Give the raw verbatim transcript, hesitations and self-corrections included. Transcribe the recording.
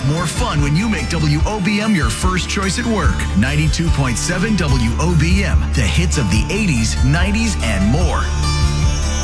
more fun when you make W O B M your first choice at work. ninety-two point seven W O B M, the hits of the eighties, nineties, and more.